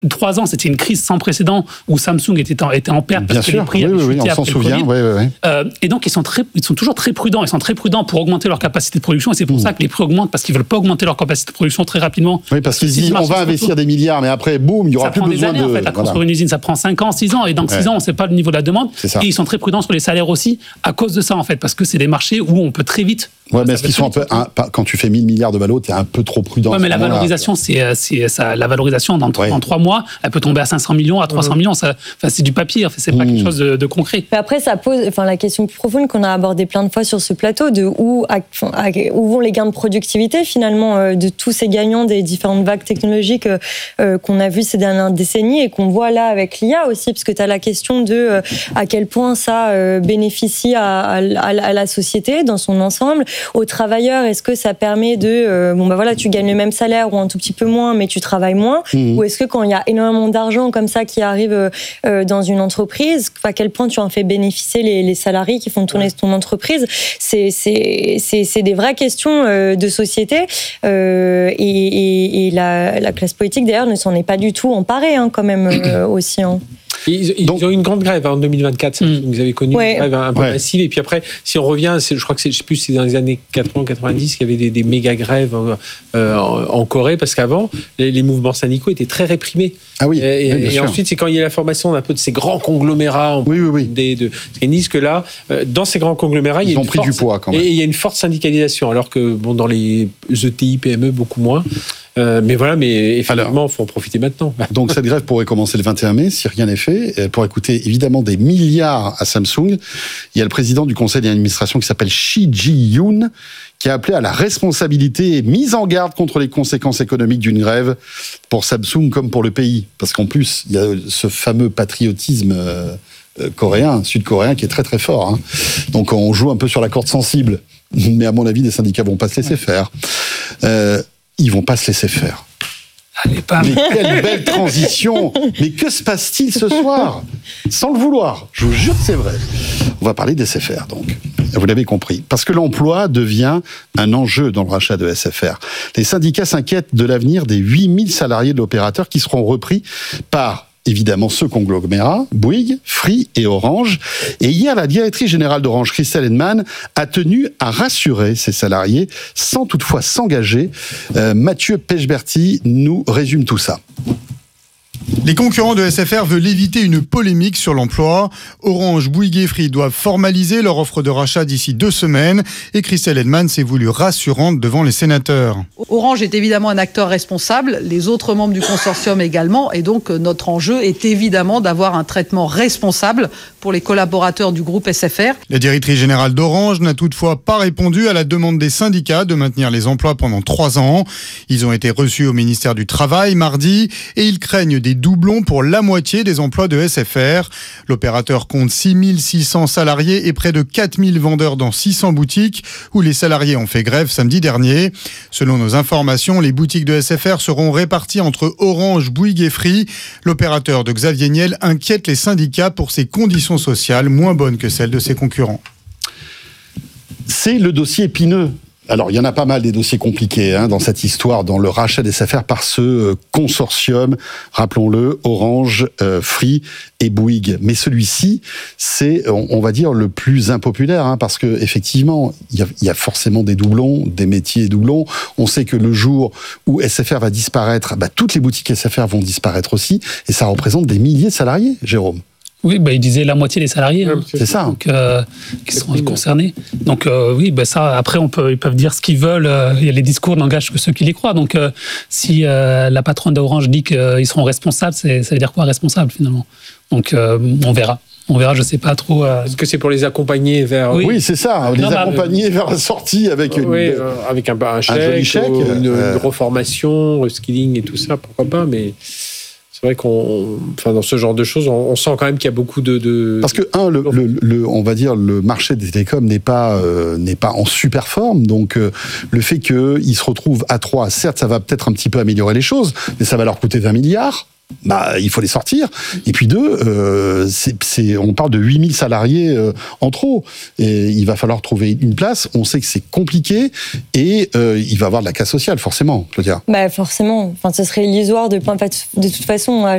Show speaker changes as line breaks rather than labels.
3 ans, c'était une crise sans précédent où Samsung était en perte parce que les prix avaient chuté
on s'en souvient.
Et donc, ils sont toujours très prudents. Ils sont très prudents pour augmenter leur capacité de production. Et c'est pour ça que les prix augmentent, parce qu'ils veulent pas augmenter leur capacité de production très rapidement.
Oui, parce qu'ils disent, on va investir des milliards, mais après, boum, il y aura plus besoin
de... Ça prend des années, en fait, à construire une usine. Ça prend 5 ans, 6 ans. Et dans 6 ans, on ne sait pas le niveau de la demande. Et ils sont très prudents sur les salaires aussi, à cause de ça, en fait, parce que c'est des marchés où on peut très vite...
Ouais, mais est-ce qu'ils sont quand tu fais 1000 milliards de valo, tu es un peu trop prudent.
Ouais, mais la valorisation, la valorisation dans 3 mois, elle peut tomber à 500 millions, à 300 millions. C'est du papier, c'est pas quelque chose de concret.
Mais après, ça pose la question plus profonde qu'on a abordée plein de fois sur ce plateau, de où vont les gains de productivité, finalement, de tous ces gagnants des différentes vagues technologiques qu'on a vues ces dernières décennies et qu'on voit là avec l'IA aussi, parce que tu as la question de à quel point ça bénéficie à la société dans son ensemble. Aux travailleurs, est-ce que ça permet de tu gagnes le même salaire ou un tout petit peu moins, mais tu travailles moins, ou est-ce que quand il y a énormément d'argent comme ça qui arrive dans une entreprise, à quel point tu en fais bénéficier les salariés qui font tourner ton entreprise? C'est des vraies questions de société, et la classe politique d'ailleurs ne s'en est pas du tout emparée quand même aussi.
Ils ont eu une grande grève en 2024, vous avez connu une grève un peu massive, et puis après, si on revient, je crois que c'est dans les années 80-90 qu'il y avait des méga grèves en Corée, parce qu'avant, les mouvements syndicaux étaient très réprimés.
Ah oui,
et ensuite, c'est quand il y a la formation d'un peu de ces grands conglomérats, ils disent que là, dans ces grands conglomérats,
ils ont pris du poids quand même.
Et il y a une forte syndicalisation, alors que dans les ETI, PME, beaucoup moins. Mais effectivement, il faut en profiter maintenant.
Donc cette grève pourrait commencer le 21 mai, si rien n'est fait, pour coûter évidemment des milliards à Samsung. Il y a le président du conseil d'administration qui s'appelle Shi Ji-yoon, qui a appelé à la responsabilité et mise en garde contre les conséquences économiques d'une grève pour Samsung comme pour le pays. Parce qu'en plus, il y a ce fameux patriotisme sud-coréen, qui est très très fort. Donc on joue un peu sur la corde sensible. Mais à mon avis, les syndicats vont pas se laisser faire. Ils vont pas se laisser faire.
Allez, pas.
Mais quelle belle transition! Mais que se passe-t-il ce soir? Sans le vouloir, je vous jure que c'est vrai. On va parler d'SFR, donc. Vous l'avez compris. Parce que l'emploi devient un enjeu dans le rachat de SFR. Les syndicats s'inquiètent de l'avenir des 8000 salariés de l'opérateur qui seront repris par évidemment ce conglomérat, Bouygues, Free et Orange. Et hier, la directrice générale d'Orange, Christelle Hedman, a tenu à rassurer ses salariés sans toutefois s'engager. Mathieu Pechberti nous résume tout ça.
Les concurrents de SFR veulent éviter une polémique sur l'emploi. Orange, Bouygues et Free doivent formaliser leur offre de rachat d'ici 2 semaines. Et Christelle Hedman s'est voulue rassurante devant les sénateurs.
Orange est évidemment un acteur responsable, les autres membres du consortium également. Et donc notre enjeu est évidemment d'avoir un traitement responsable pour les collaborateurs du groupe SFR.
La directrice générale d'Orange n'a toutefois pas répondu à la demande des syndicats de maintenir les emplois pendant 3 ans. Ils ont été reçus au ministère du Travail mardi et ils craignent des doublons pour la moitié des emplois de SFR. L'opérateur compte 6600 salariés et près de 4000 vendeurs dans 600 boutiques où les salariés ont fait grève samedi dernier. Selon nos informations, les boutiques de SFR seront réparties entre Orange, Bouygues et Free. L'opérateur de Xavier Niel inquiète les syndicats pour ses conditions sociales moins bonnes que celles de ses concurrents.
C'est le dossier épineux. Alors, il y en a pas mal des dossiers compliqués dans cette histoire, dans le rachat des SFR par ce consortium, rappelons-le, Orange, Free et Bouygues. Mais celui-ci, c'est, on va dire, le plus impopulaire, parce que effectivement, il y a forcément des doublons, des métiers doublons. On sait que le jour où SFR va disparaître, toutes les boutiques SFR vont disparaître aussi, et ça représente des milliers de salariés, Jérôme.
Oui, il disait la moitié des salariés
c'est ça.
Donc, qui seront concernés. Donc ça, après, ils peuvent dire ce qu'ils veulent. Les discours n'engagent que ceux qui les croient. Donc si la patronne d'Orange dit qu'ils seront responsables, ça veut dire quoi responsable finalement? Donc on verra. On verra, je sais pas trop.
Est-ce que c'est pour les accompagner vers...
Oui, c'est ça. Les accompagner vers la sortie avec
avec un chèque, une reformation, reskilling et tout ça, pourquoi pas, mais... C'est vrai dans ce genre de choses, on sent quand même qu'il y a beaucoup de...
Parce que, on va dire, le marché des télécoms n'est pas en super forme. Donc, le fait qu'ils se retrouvent à 3, certes, ça va peut-être un petit peu améliorer les choses, mais ça va leur coûter 20 milliards. il faut les sortir. Et puis 2, on parle de 8000 salariés en trop. Et il va falloir trouver une place. On sait que c'est compliqué et il va y avoir de la casse sociale, forcément, Claudia.
Forcément. Enfin, ce serait illusoire de toute façon,